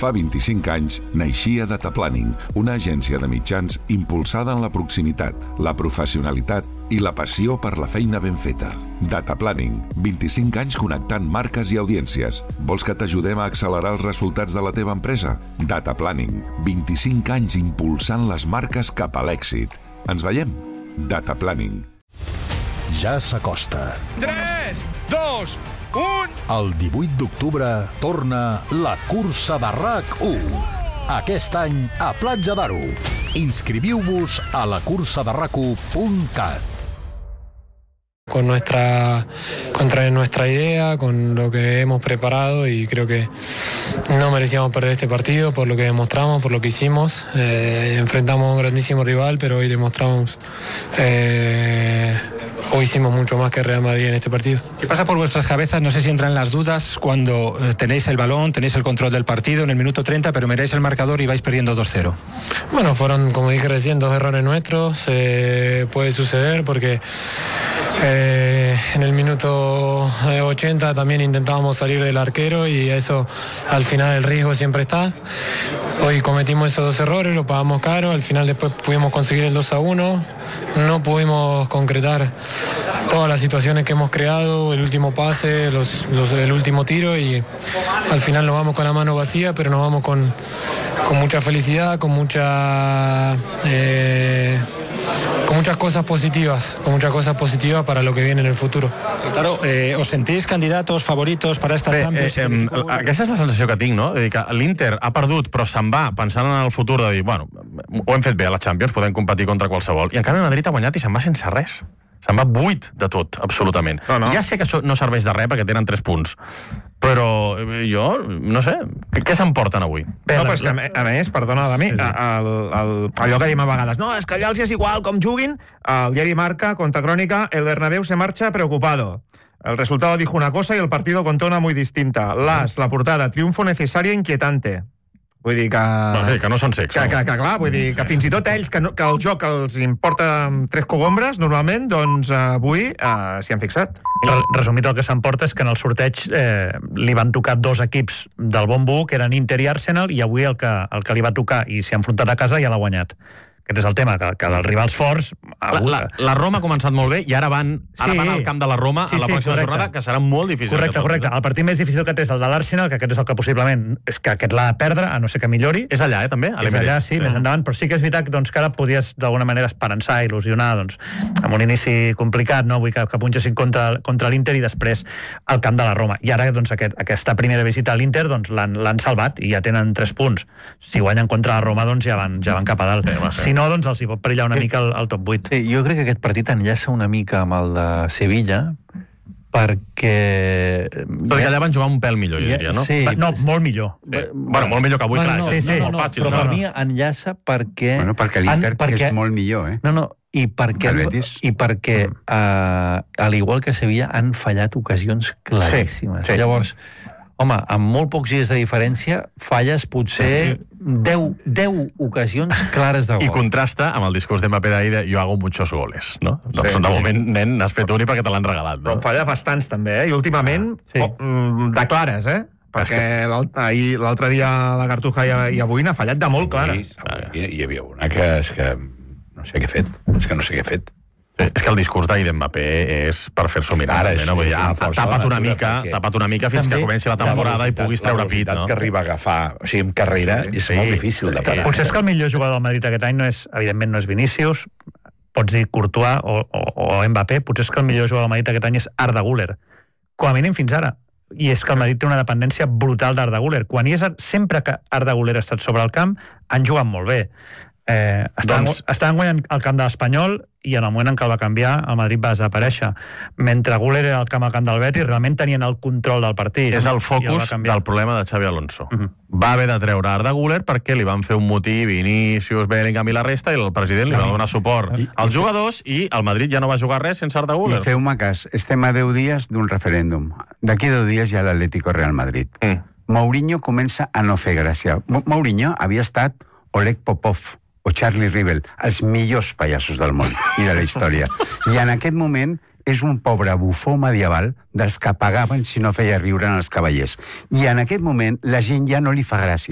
Fa 25 anys naixia Dataplanning, una agència de mitjans impulsada en la proximitat, la professionalitat i la passió per la feina ben feta. Dataplanning, 25 anys connectant marques i audiències. Vols que t'ajudem a accelerar els resultats de la teva empresa? Dataplanning, 25 anys impulsant les marques cap a l'èxit. Ens veiem? Dataplanning. Ja s'acosta. 3, 2, 1... El 18 d'octubre torna la cursa de RAC1. Aquest any a Platja d'Aro. Inscriviu-vos a lacursaderrac1.cat. Con nuestra idea, con lo que hemos preparado, y creo que no merecíamos perder este partido por lo que demostramos, por lo que hicimos. Enfrentamos a un grandísimo rival, pero hoy demostramos, hoy hicimos mucho más que Real Madrid en este partido. ¿Qué pasa por vuestras cabezas? No sé si entran las dudas cuando tenéis el balón, tenéis el control del partido en el minuto 30, pero miráis el marcador y vais perdiendo 2-0. Bueno, fueron, como dije recién, 2 errores nuestros. Puede suceder porque en el minuto 80 también intentábamos salir del arquero y eso, al final el riesgo siempre está. Hoy cometimos esos 2 errores, lo pagamos caro, al final después pudimos conseguir el 2-1, no pudimos concretar todas las situaciones que hemos creado, el último pase, el último tiro, y al final nos vamos con la mano vacía, pero nos vamos con mucha felicidad, con muchas cosas positivas, para lo que viene en el futuro. Claro, ¿os sentís candidatos favoritos para esta Champions? Aquesta és la sensació que tinc, no? És dir, que l'Inter ha perdut, però se'n va pensant en el futur de dir, bueno, ho hem fet bé a la Champions, podem competir contra qualsevol. I en canvi el Madrid ha guanyat i se'n va sense res. Se'n va buit de tot, absolutament. No. Ja sé que això no serveix de res perquè tenen 3 punts, però jo, no sé, què s'emporten avui? No, però és que, a més, perdona de mi, allò que diem a vegades, no, és que allà els és igual com juguin, el diari Marca, Conta Crónica, el Bernabéu se marcha preocupado. El resultado dijo una cosa y el partido contó una muy distinta. La portada, triunfo necesario inquietante. Vull dir que... que no són secs. Que clar, vull dir que fins i tot ells, que el joc els importa 3 cogombres, normalment, doncs avui s'hi han fixat. Resumit, el que s'emporta és que en el sorteig li van tocar 2 equips del Bombo, que eren Inter i Arsenal, i avui el que li va tocar i s'hi ha enfrontat a casa ja l'ha guanyat. Aquest és el tema, que els rivals forts... La Roma ha començat molt bé i ara van al camp de la Roma a la pròxima jornada, que serà molt difícil. Correcte. El partit més difícil que té és el de l'Arsenal, que aquest és el que possiblement és que aquest l'ha de perdre, a no ser que millori. És allà, també? És allà, sí, més endavant, però sí que és veritat que ara podies d'alguna manera esperançar, il·lusionar, amb un inici complicat, no? Vull que punxessin contra l'Inter i després al camp de la Roma. I ara aquesta primera visita a l'Inter l'han salvat i ja tenen 3 punts. Si guanyen contra la Roma, ja van cap a dalt. Si no, els hi pot perillar una mica el top 8. Sí, jo crec que aquest partit enllaça una mica amb el de Sevilla, perquè allà van jugar un pèl millor, jo diria, no? Sí. No, molt millor. Bueno, molt millor que avui, clar. Molt fàcil. Però per mi enllaça perquè... Bueno, perquè l'Inter és molt millor, eh? No, i perquè al igual que Sevilla han fallat ocasions claríssimes. Llavors, home, amb molt pocs dies de diferència, falles potser 10 ocasions clares de gol. I contrasta amb el discurs de Mbappé d'ahir de yo hago muchos goles, no? Doncs de moment, nen, n'has fet un i perquè te l'han regalat, no? Però en falla bastants, també, I últimament, de clares, Perquè l'altre dia la Cartuja i avui n'ha fallat de molt clares. Hi havia una que és que no sé què he fet. És que no sé què he fet. És que el discurs d'ahir d'Mbappé és per fer-s'ho mirar, no? Vull dir, tapa't una mica fins que comenci la temporada i puguis treure pit, no? La velocitat que arriba a agafar, en carrera, és molt difícil de parar. Potser és que el millor jugador del Madrid aquest any evidentment no és Vinícius, pots dir Courtois o Mbappé, potser és que el millor jugador del Madrid aquest any és Arda Güler, com a mínim fins ara. I és que el Madrid té una dependència brutal d'Arda Güler. Sempre que Arda Güler ha estat sobre el camp, han jugat molt bé. Estaven guanyant el camp de l'Espanyol i en el moment en què el va canviar el Madrid va desaparèixer, mentre Güler era al camp del Betis, realment tenien el control del partit. És el focus del problema de Xabi Alonso. Va haver de treure Arda Güler perquè li van fer un motiu Vinícius, Bellingham i la resta, i el president li va donar suport als jugadors i el Madrid ja no va jugar res sense Arda Güler. I feu-me cas, estem a 10 dies d'un referèndum. D'aquí 10 dies hi ha l'Atlético Real Madrid. Mourinho comença a no fer gràcia. Mourinho havia estat Oleg Popov o Charlie Rivel, els millors pallassos del món i de la història. I en aquest moment és un pobre bufó medieval dels que pagaven si no feia riure en els cavallers. I en aquest moment la gent ja no li fa gràcia.